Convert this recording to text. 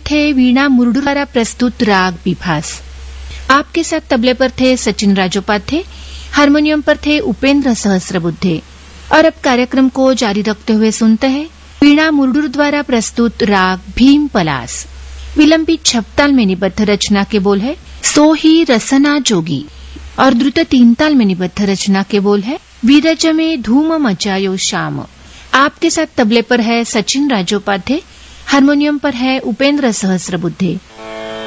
थे वीणा मुरडू द्वारा प्रस्तुत राग विभास। आपके साथ तबले पर थे सचिन राजोपाध्याय, हारमोनियम पर थे उपेंद्र सहस्रबुद्धे। और अब कार्यक्रम को जारी रखते हुए सुनते हैं वीणा मुरडू द्वारा प्रस्तुत राग भीम पलास। विलंबित छपताल में निबद्ध रचना के बोल है सो ही रसना जोगी और द्रुत 3 ताल में निबद्ध रचना के बोल है विरज में धूम मचायो श्याम। आपके साथ तबले पर है सचिन राजोपाध्याय, हारमोनियम पर है उपेंद्र सहस्रबुद्धे।